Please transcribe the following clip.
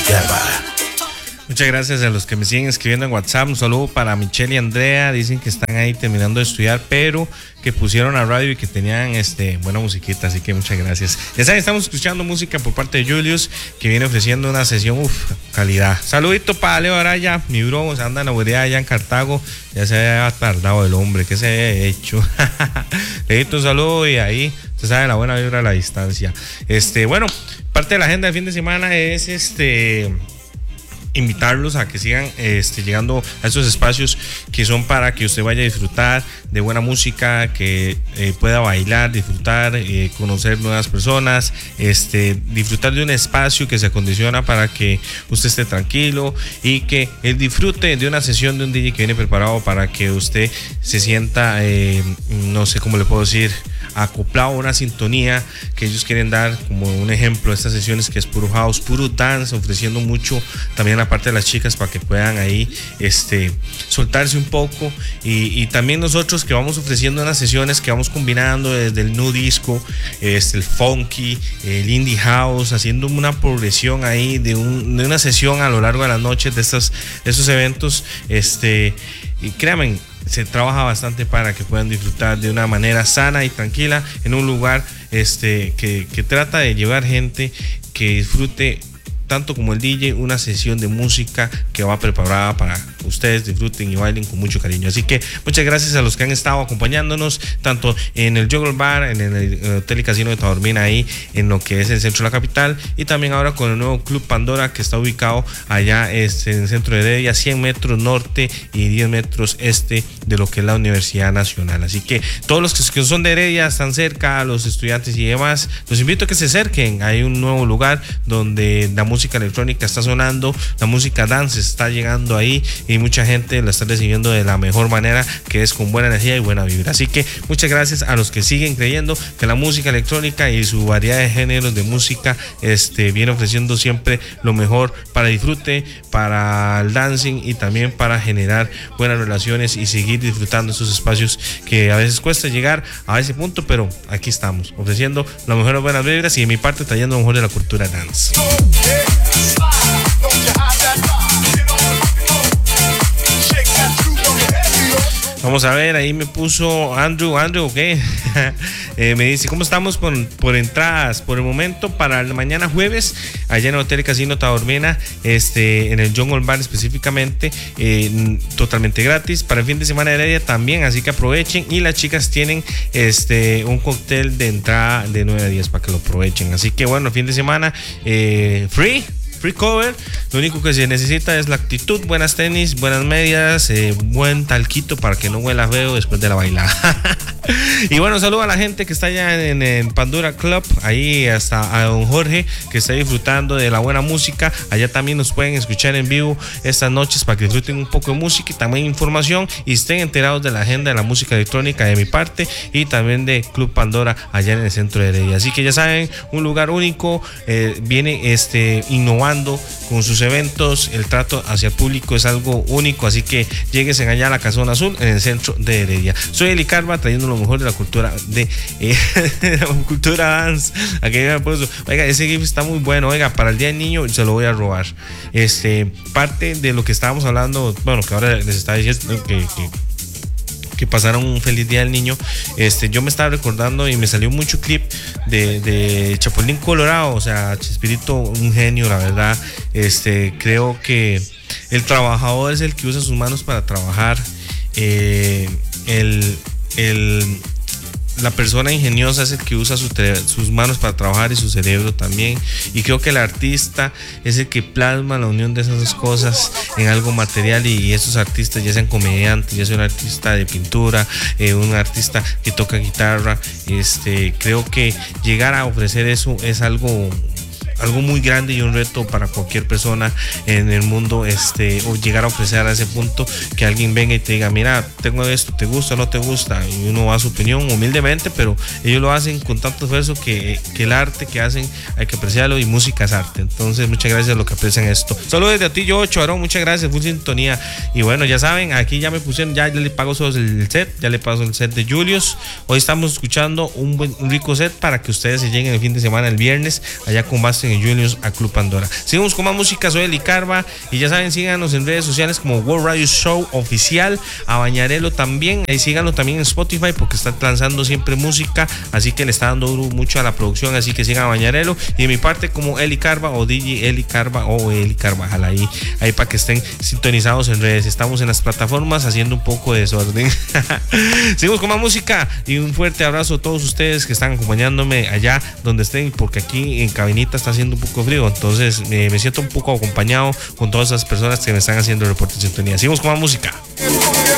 Muchas gracias a los que me siguen escribiendo en WhatsApp. Un saludo para Michelle y Andrea. Dicen que están ahí terminando de estudiar, pero que pusieron a radio y que tenían buena musiquita. Así que muchas gracias. Ya saben, estamos escuchando música por parte de Julius, que viene ofreciendo una sesión, calidad. Saludito para Leo Araya, mi bro. Se anda en la bodería allá en Cartago. Ya se había tardado el hombre. ¿Qué se había hecho? Le doy un saludo y ahí se sabe la buena vibra a la distancia. Bueno, parte de la agenda del fin de semana es invitarlos a que sigan llegando a estos espacios que son para que usted vaya a disfrutar de buena música, que pueda bailar, disfrutar, conocer nuevas personas, disfrutar de un espacio que se acondiciona para que usted esté tranquilo y que él disfrute de una sesión de un DJ que viene preparado para que usted se sienta, no sé cómo le puedo decir, acoplado a una sintonía que ellos quieren dar. Como un ejemplo, estas sesiones que es puro house, puro dance, ofreciendo mucho también la parte de las chicas para que puedan ahí soltarse un poco, y también nosotros que vamos ofreciendo unas sesiones que vamos combinando desde el nu disco, el funky, el indie house, haciendo una progresión ahí de una sesión a lo largo de las noches de esos eventos, y créanme, se trabaja bastante para que puedan disfrutar de una manera sana y tranquila en un lugar que trata de llevar gente que disfrute tanto como el DJ, una sesión de música que va preparada para que ustedes disfruten y bailen con mucho cariño. Así que muchas gracias a los que han estado acompañándonos tanto en el Juggle Bar, en el Hotel y Casino de Taormina, ahí en lo que es el centro de la capital, y también ahora con el nuevo Club Pandora, que está ubicado allá en el centro de Heredia, 100 metros norte y 10 metros este de lo que es la Universidad Nacional. Así que todos los que son de Heredia, están cerca, los estudiantes y demás, los invito a que se acerquen. Hay un nuevo lugar donde la música electrónica está sonando, la música dance está llegando ahí, y mucha gente la está recibiendo de la mejor manera, que es con buena energía y buena vibra. Así que muchas gracias a los que siguen creyendo que la música electrónica y su variedad de géneros de música viene ofreciendo siempre lo mejor para disfrute, para el dancing y también para generar buenas relaciones y seguir disfrutando esos espacios que a veces cuesta llegar a ese punto, pero aquí estamos ofreciendo las mejores buenas vibras y de mi parte trayendo lo mejor de la cultura dance. Vamos a ver, ahí me puso Andrew, ¿ok? Me dice, ¿cómo estamos por entradas? Por el momento, para el mañana jueves, allá en el Hotel y Casino Taormina, en el Jungle Bar específicamente, totalmente gratis. Para el fin de semana de Heredia también, así que aprovechen. Y las chicas tienen un cóctel de entrada de 9 a 10 para que lo aprovechen. Así que bueno, el fin de semana, free cover. Lo único que se necesita es la actitud, buenas tenis, buenas medias, buen talquito para que no huela feo después de la bailada. Y bueno, saludo a la gente que está allá en el Pandora Club, ahí hasta a don Jorge, que está disfrutando de la buena música. Allá también nos pueden escuchar en vivo estas noches para que disfruten un poco de música y también información, y estén enterados de la agenda de la música electrónica de mi parte y también de Club Pandora allá en el centro de Heredia. Así que ya saben, un lugar único, viene innovando con sus eventos, el trato hacia el público es algo único, así que lléguense allá a la Casona Azul en el centro de Heredia. Soy Eli Carva, trayendo lo mejor de la cultura de la cultura dance. Aquí me puesto, oiga, ese GIF está muy bueno, oiga, para el Día del Niño se lo voy a robar. Parte de lo que estábamos hablando, bueno, que ahora les estaba diciendo que pasaron un feliz Día del Niño. Yo me estaba recordando y me salió mucho clip de Chapulín Colorado, o sea, Chespirito, un genio, la verdad. Creo que el trabajador es el que usa sus manos para trabajar. La persona ingeniosa es el que usa sus manos para trabajar y su cerebro también. Y creo que el artista es el que plasma la unión de esas dos cosas en algo material. Y esos artistas, ya sean comediantes, ya sea un artista de pintura, un artista que toca guitarra, creo que llegar a ofrecer eso es algo muy grande y un reto para cualquier persona en el mundo, o llegar a ofrecer a ese punto que alguien venga y te diga, mira, tengo esto, ¿te gusta o no te gusta? Y uno va a su opinión humildemente, pero ellos lo hacen con tanto esfuerzo que el arte que hacen hay que apreciarlo, y música es arte. Entonces muchas gracias a los que aprecian esto. Saludos desde a ti, yo, Charón, muchas gracias, full sintonía. Y bueno, ya saben, aquí ya me pusieron, ya le pago el set, ya le paso el set de Julius. Hoy estamos escuchando un rico set para que ustedes se lleguen el fin de semana, el viernes, allá con base en el Julius a Club Pandora. Seguimos con más música, soy Eli Carva y ya saben, síganos en redes sociales como World Radio Show Oficial, a Bañarelo también, y síganlo también en Spotify porque está lanzando siempre música, así que le está dando mucho a la producción, así que sigan a Bañarelo, y de mi parte como Eli Carva o DJ Eli Carva o Eli Carvajal, ahí para que estén sintonizados en redes. Estamos en las plataformas haciendo un poco de desorden. Seguimos con más música y un fuerte abrazo a todos ustedes que están acompañándome allá donde estén, porque aquí en cabinita está haciendo un poco frío, entonces me siento un poco acompañado con todas esas personas que me están haciendo reportes de sintonía. Seguimos con más música.